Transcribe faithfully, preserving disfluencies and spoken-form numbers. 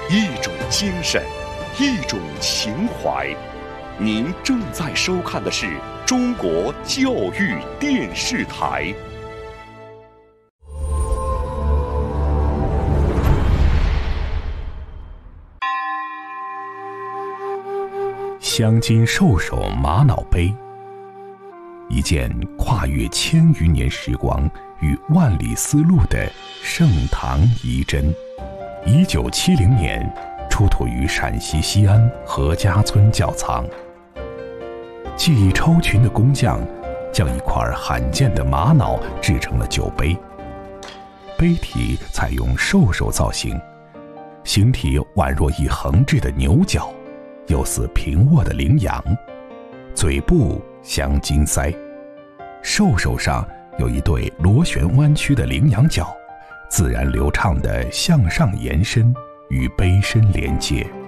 一种精神，一种情怀。您正在收看的是中国教育电视台。镶金兽首玛瑙杯，一件跨越千余年时光与万里丝路的盛唐遗珍。一九七零年出土于陕西西安何家村窖藏。技艺超群的工匠将一块罕见的玛瑙制成了酒杯，杯体采用兽首造型，形体宛若一横置的牛角，又似平卧的羚羊，嘴部镶金鳃，兽首上有一对螺旋弯曲的羚羊角，自然流畅地向上延伸，与杯身连接。